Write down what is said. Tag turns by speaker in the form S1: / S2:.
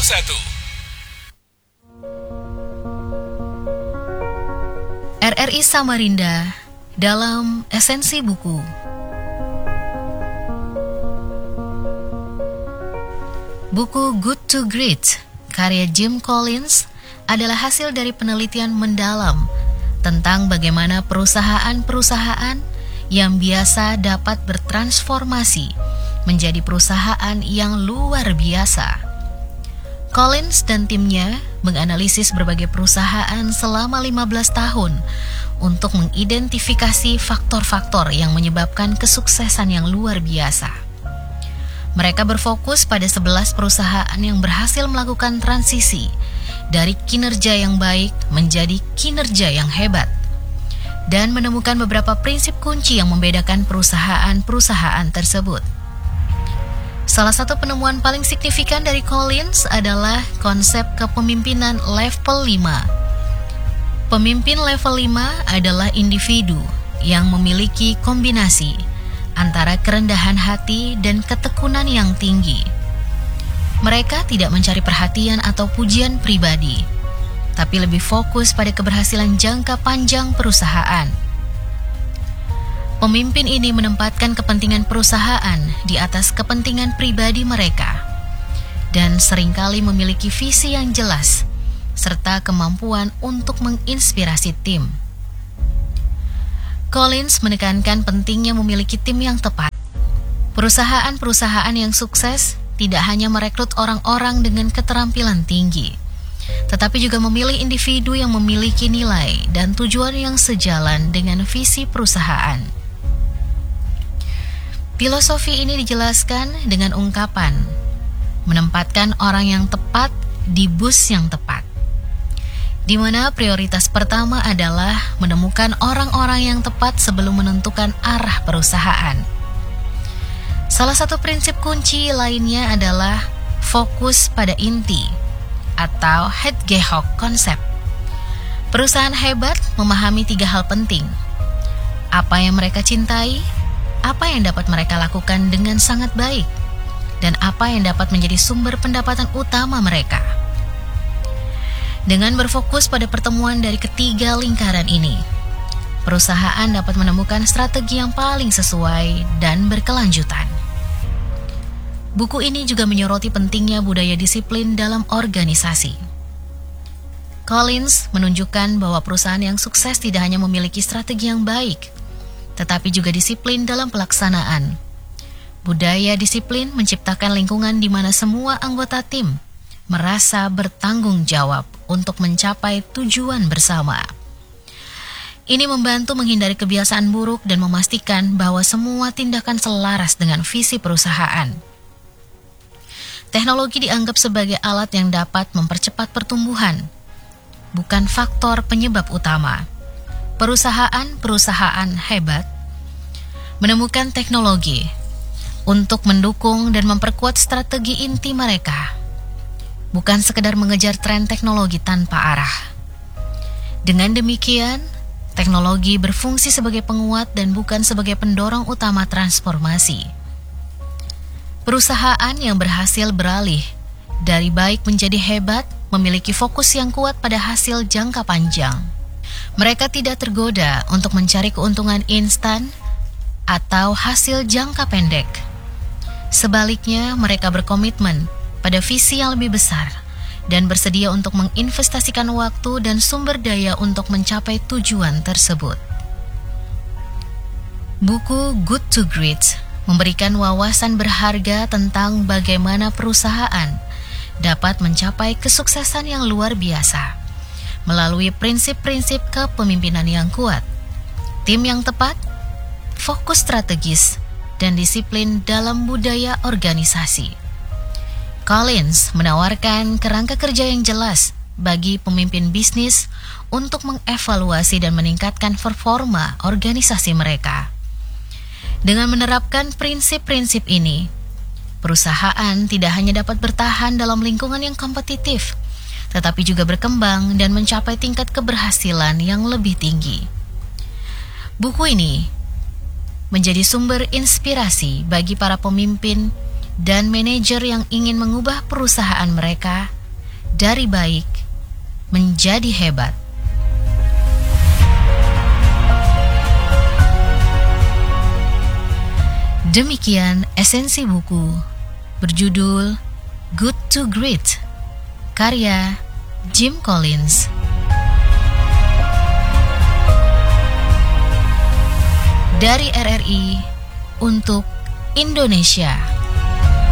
S1: RRI Samarinda dalam Esensi Buku. Buku Good to Great karya Jim Collins adalah hasil dari penelitian mendalam tentang bagaimana perusahaan-perusahaan yang biasa dapat bertransformasi menjadi perusahaan yang luar biasa. Collins dan timnya menganalisis berbagai perusahaan selama 15 tahun untuk mengidentifikasi faktor-faktor yang menyebabkan kesuksesan yang luar biasa. Mereka berfokus pada 11 perusahaan yang berhasil melakukan transisi dari kinerja yang baik menjadi kinerja yang hebat, dan menemukan beberapa prinsip kunci yang membedakan perusahaan-perusahaan tersebut. Salah satu penemuan paling signifikan dari Collins adalah konsep kepemimpinan level 5. Pemimpin level 5 adalah individu yang memiliki kombinasi antara kerendahan hati dan ketekunan yang tinggi. Mereka tidak mencari perhatian atau pujian pribadi, tapi lebih fokus pada keberhasilan jangka panjang perusahaan. Pemimpin ini menempatkan kepentingan perusahaan di atas kepentingan pribadi mereka, dan seringkali memiliki visi yang jelas, serta kemampuan untuk menginspirasi tim. Collins menekankan pentingnya memiliki tim yang tepat. Perusahaan-perusahaan yang sukses tidak hanya merekrut orang-orang dengan keterampilan tinggi, tetapi juga memilih individu yang memiliki nilai dan tujuan yang sejalan dengan visi perusahaan. Filosofi ini dijelaskan dengan ungkapan, menempatkan orang yang tepat di bus yang tepat, di mana prioritas pertama adalah menemukan orang-orang yang tepat sebelum menentukan arah perusahaan. Salah satu prinsip kunci lainnya adalah fokus pada inti atau Hedgehog konsep. Perusahaan hebat memahami 3 hal penting: apa yang mereka cintai, apa yang dapat mereka lakukan dengan sangat baik, dan apa yang dapat menjadi sumber pendapatan utama mereka. Dengan berfokus pada pertemuan dari ketiga lingkaran ini, perusahaan dapat menemukan strategi yang paling sesuai dan berkelanjutan. Buku ini juga menyoroti pentingnya budaya disiplin dalam organisasi. Collins menunjukkan bahwa perusahaan yang sukses tidak hanya memiliki strategi yang baik, tetapi juga disiplin dalam pelaksanaan. Budaya disiplin menciptakan lingkungan di mana semua anggota tim merasa bertanggung jawab untuk mencapai tujuan bersama. Ini membantu menghindari kebiasaan buruk dan memastikan bahwa semua tindakan selaras dengan visi perusahaan. Teknologi dianggap sebagai alat yang dapat mempercepat pertumbuhan, bukan faktor penyebab utama. Perusahaan-perusahaan hebat menemukan teknologi untuk mendukung dan memperkuat strategi inti mereka, bukan sekedar mengejar tren teknologi tanpa arah. Dengan demikian, teknologi berfungsi sebagai penguat dan bukan sebagai pendorong utama transformasi. Perusahaan yang berhasil beralih dari baik menjadi hebat memiliki fokus yang kuat pada hasil jangka panjang. Mereka tidak tergoda untuk mencari keuntungan instan atau hasil jangka pendek. Sebaliknya, mereka berkomitmen pada visi yang lebih besar dan bersedia untuk menginvestasikan waktu dan sumber daya untuk mencapai tujuan tersebut. Buku Good to Great memberikan wawasan berharga tentang bagaimana perusahaan dapat mencapai kesuksesan yang luar biasa melalui prinsip-prinsip kepemimpinan yang kuat, tim yang tepat, fokus strategis, dan disiplin dalam budaya organisasi. Collins menawarkan kerangka kerja yang jelas bagi pemimpin bisnis untuk mengevaluasi dan meningkatkan performa organisasi mereka. Dengan menerapkan prinsip-prinsip ini, perusahaan tidak hanya dapat bertahan dalam lingkungan yang kompetitif, tetapi juga berkembang dan mencapai tingkat keberhasilan yang lebih tinggi. Buku ini menjadi sumber inspirasi bagi para pemimpin dan manajer yang ingin mengubah perusahaan mereka dari baik menjadi hebat. Demikian esensi buku berjudul Good to Great, karya Jim Collins. Dari RRI untuk Indonesia.